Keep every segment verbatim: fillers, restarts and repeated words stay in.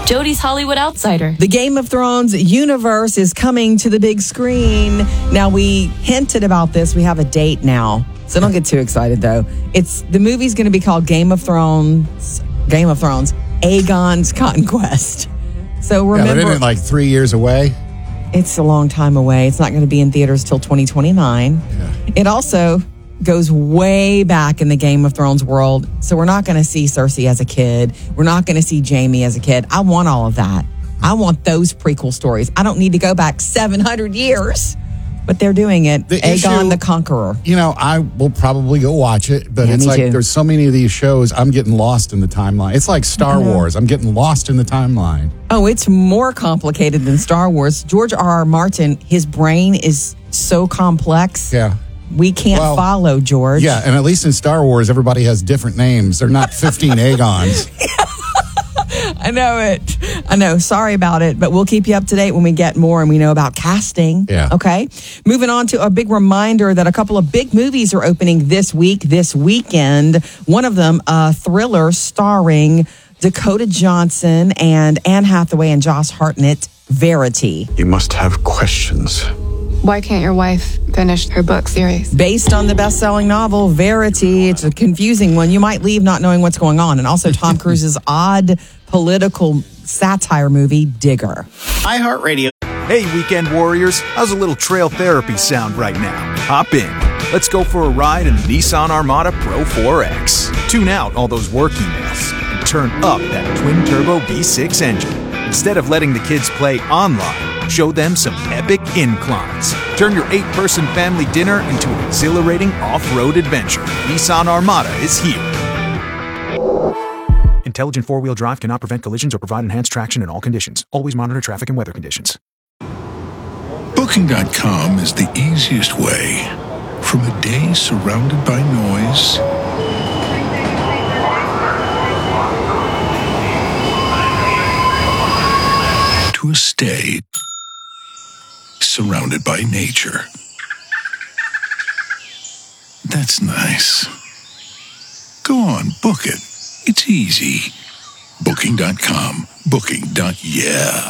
Jodie's Hollywood Outsider. The Game of Thrones universe is coming to the big screen. Now, we hinted about this. We have a date now. So don't get too excited, though. It's the movie's going to be called Game of Thrones, Game of Thrones, Aegon's Conquest. So remember, yeah, but isn't it like three years away? It's a long time away. It's not going to be in theaters till twenty twenty-nine. Yeah. It also goes way back in the Game of Thrones world. So we're not going to see Cersei as a kid. We're not going to see Jaime as a kid. I want all of that. I want those prequel stories. I don't need to go back seven hundred years. But they're doing it. The Aegon issue, the Conqueror. You know, I will probably go watch it, but Yeah, it's me like too. there's so many of these shows, I'm getting lost in the timeline. It's like Star Wars. I'm getting lost in the timeline. Oh, it's more complicated than Star Wars. George R. R. Martin, his brain is so complex. Yeah. We can't Well, follow, George. Yeah, and at least in Star Wars, everybody has different names. They're not fifteen Aegons. I know it. I know. Sorry about it, but we'll keep you up to date when we get more and we know about casting. Yeah. Okay. Moving on to a big reminder that a couple of big movies are opening this week, this weekend. One of them, a thriller starring Dakota Johnson and Anne Hathaway and Josh Hartnett, Verity. You must have questions. Why can't your wife finish her book series? Based on the best-selling novel, Verity. It's a confusing one. You might leave not knowing what's going on. And also Tom Cruise's odd political satire movie, Digger. iHeartRadio. Hey, weekend warriors. How's a little trail therapy sound right now? Hop in. Let's go for a ride in the Nissan Armada Pro four X. Tune out all those work emails and turn up that twin-turbo V six engine. Instead of letting the kids play online, show them some epic inclines. Turn your eight-person family dinner into an exhilarating off-road adventure. Nissan Armada is here. Intelligent four-wheel drive cannot prevent collisions or provide enhanced traction in all conditions. Always monitor traffic and weather conditions. Booking dot com is the easiest way. From a day surrounded by noise to a stay surrounded by nature. That's nice. Go on, book it. It's easy. Booking dot com. Booking. Yeah.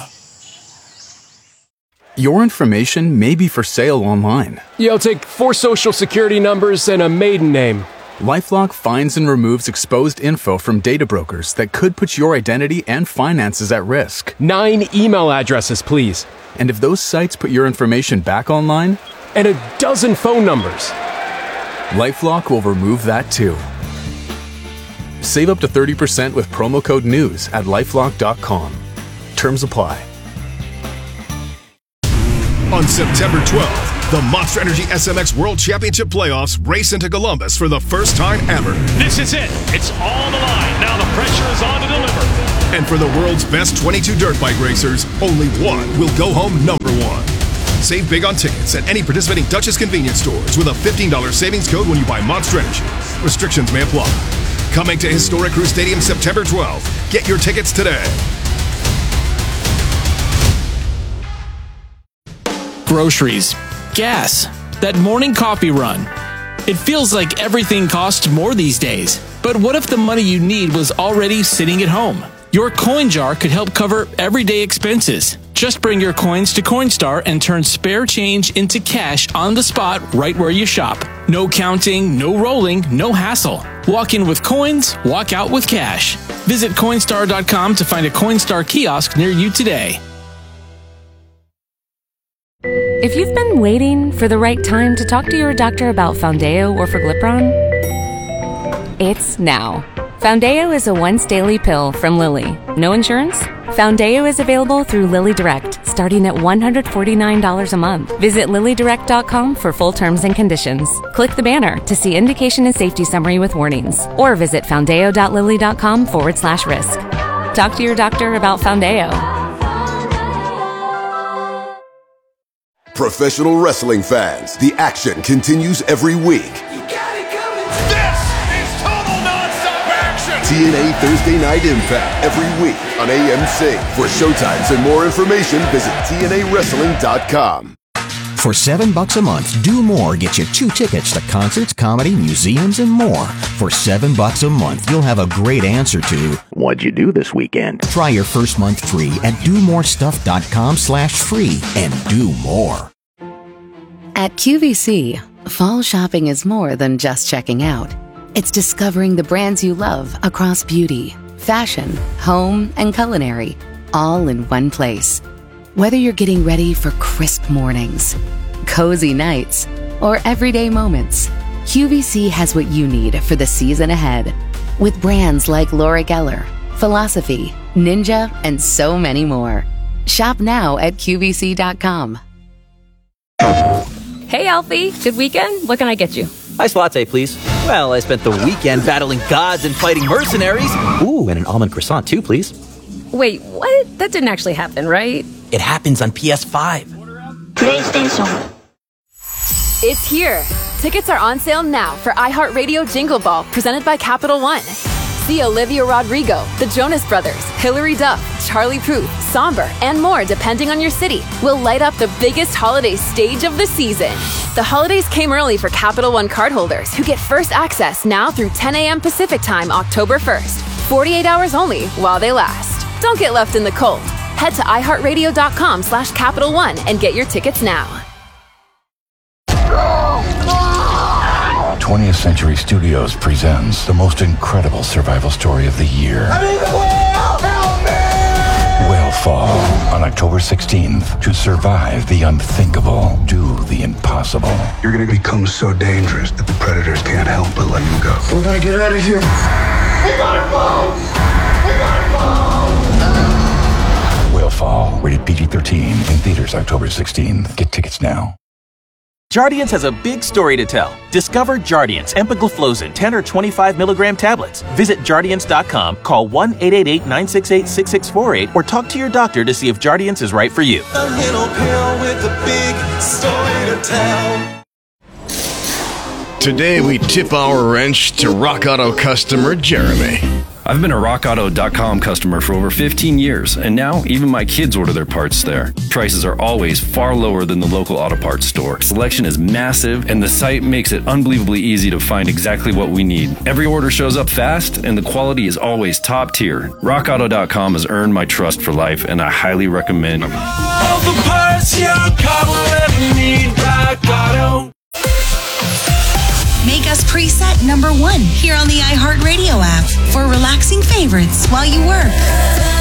Your information may be for sale online. Yeah, I'll take four social security numbers and a maiden name. LifeLock finds and removes exposed info from data brokers that could put your identity and finances at risk. Nine email addresses, please. And if those sites put your information back online? And a dozen phone numbers. LifeLock will remove that too. Save up to thirty percent with promo code NEWS at lifelock dot com. Terms apply. On September twelfth, the Monster Energy S M X World Championship Playoffs race into Columbus for the first time ever. This is it. It's all on the line. Now the pressure is on to deliver. And for the world's best twenty-two dirt bike racers, only one will go home number one. Save big on tickets at any participating Duchess convenience stores with a fifteen dollars savings code when you buy Monster Energy. Restrictions may apply. Coming to Historic Crew Stadium September twelfth. Get your tickets today. Groceries, gas, that morning coffee run. It feels like everything costs more these days. But what if the money you need was already sitting at home? Your coin jar could help cover everyday expenses. Just bring your coins to Coinstar and turn spare change into cash on the spot right where you shop. No counting, no rolling, no hassle. Walk in with coins, walk out with cash. Visit Coinstar dot com to find a Coinstar kiosk near you today. If you've been waiting for the right time to talk to your doctor about Foundeo or Forglipron, it's now. Foundeo is a once-daily pill from Lilly. No insurance? Foundeo is available through Lilly Direct, starting at one hundred forty-nine dollars a month. Visit Lilly Direct dot com for full terms and conditions. Click the banner to see indication and safety summary with warnings. Or visit Foundeo dot Lilly dot com forward slash risk. Talk to your doctor about Foundeo. Professional wrestling fans, the action continues every week. You got it coming. This is total nonstop action. T N A Thursday Night Impact every week on A M C. For showtimes and more information, visit T N A wrestling dot com. For seven bucks a month, Do More gets you two tickets to concerts, comedy, museums, and more. For seven bucks a month, you'll have a great answer to what'd you do this weekend? Try your first month free at domorestuff.com slash free and do more. At Q V C, fall shopping is more than just checking out. It's discovering the brands you love across beauty, fashion, home, and culinary, all in one place. Whether you're getting ready for crisp mornings, cozy nights, or everyday moments, Q V C has what you need for the season ahead. With brands like Laura Geller, Philosophy, Ninja, and so many more. Shop now at Q V C dot com. Hey, Alfie. Good weekend? What can I get you? Ice latte, please. Well, I spent the weekend battling gods and fighting mercenaries. Ooh, and an almond croissant, too, please. Wait, what? That didn't actually happen, right? It happens on P S five. PlayStation. It's here. Tickets are on sale now for iHeartRadio Jingle Ball, presented by Capital One. See Olivia Rodrigo, the Jonas Brothers, Hilary Duff, Charlie Puth, Somber, and more depending on your city will light up the biggest holiday stage of the season. The holidays came early for Capital One cardholders who get first access now through ten a.m. Pacific Time, October first. forty-eight hours only while they last. Don't get left in the cold. Head to iHeartRadio.com slash Capital One and get your tickets now. twentieth Century Studios presents the most incredible survival story of the year. I'm in the whale! Help me! Whalefall on October sixteenth. To survive the unthinkable, do the impossible. You're going to become so dangerous that the predators can't help but let you go. We're going to get out of here. We gotta go! We gotta go! Whalefall, rated P G thirteen, in theaters October sixteenth. Get tickets now. Jardiance has a big story to tell. Discover Jardiance empagliflozin ten or twenty-five milligram tablets. Visit Jardiance dot com, call one eight eight eight, nine six eight, six six four eight, or talk to your doctor to see if Jardiance is right for you. A little pill with a big story to tell. Today we tip our wrench to Rock Auto customer Jeremy. I've been a rock auto dot com customer for over fifteen years, and now even my kids order their parts there. Prices are always far lower than the local auto parts store. Selection is massive, and the site makes it unbelievably easy to find exactly what we need. Every order shows up fast, and the quality is always top tier. rock auto dot com has earned my trust for life, and I highly recommend it. All the parts your car will ever need, Rock Auto. Make us preset number one here on the iHeartRadio app for relaxing favorites while you work.